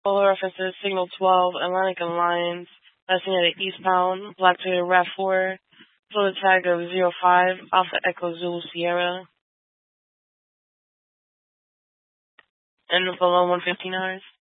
Polar references Signal 12, Atlantic and Lines, designated eastbound, Black Toyota RAV4, total tag of 05, Alpha Echo Zulu Sierra, and below 115 hours.